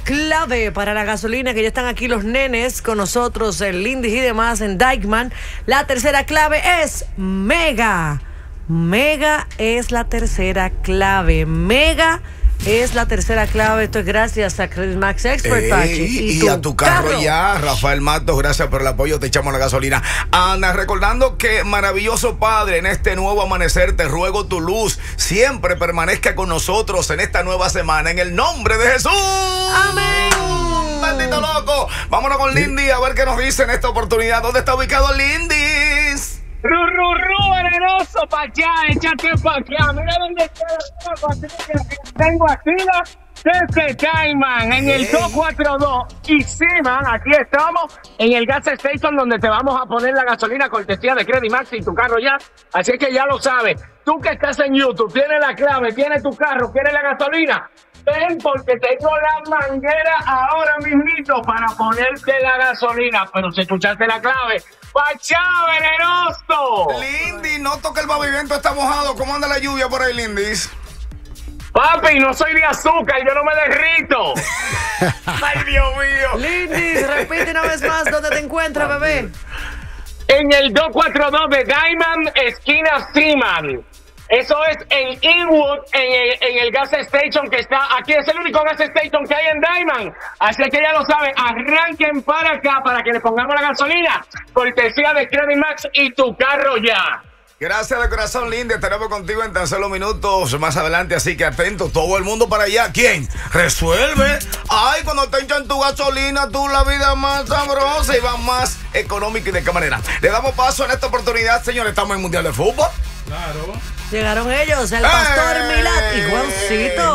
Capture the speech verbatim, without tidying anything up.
clave para la gasolina, que ya están aquí los nenes con nosotros, el Lindis y demás en Dykeman. La tercera clave es Mega. Mega es la tercera clave. Mega es la tercera clave. Esto es gracias a Credit Max Expert, Pachi. Y, y tu a tu carro, carro ya, Rafael Matos, gracias por el apoyo, te echamos la gasolina. Ana, recordando que maravilloso Padre, en este nuevo amanecer te ruego tu luz siempre permanezca con nosotros en esta nueva semana, en el nombre de Jesús. Amén. Maldito loco. Vámonos con Lindy a ver qué nos dice en esta oportunidad. ¿Dónde está ubicado Lindis? Ru, ru, ru, venenoso, pa' allá, échate pa' acá. Mira dónde está la tengo aquí la desde Cayman, en el dos cuatro dos. Y sí, man, aquí estamos en el gas station donde te vamos a poner la gasolina cortesía de Credit Max y tu carro ya. Así que ya lo sabes. Tú que estás en YouTube, tienes la clave, tienes tu carro, quieres la gasolina. Ven porque tengo la manguera ahora mismito para ponerte la gasolina. Pero si escuchaste la clave, ¡pachá, venenoso! Lindy, noto que el pavimento está mojado. ¿Cómo anda la lluvia por ahí, Lindis? Papi, no soy de azúcar, yo no me derrito. ¡Ay, Dios mío! Lindis, repite una vez más dónde te encuentras, bebé. En el dos cuatro dos de Diamond, esquina Seaman. Eso es en Inwood, en el, en el gas station que está aquí. Es el único gas station que hay en Diamond. Así que ya lo saben, arranquen para acá para que le pongamos la gasolina. Cortesía de Credit Max y tu carro ya. Gracias de corazón, Lindy. Estaremos contigo en tan solo minutos más adelante. Así que atento, todo el mundo para allá. ¿Quién? Resuelve. Ay, cuando te echan tu gasolina, tú la vida más sabrosa y va más económica. ¿Y de qué manera? Le damos paso en esta oportunidad, señores. Estamos en el Mundial de Fútbol. Claro. Llegaron ellos, el Pastor ¡Eh! Milad y Juancito.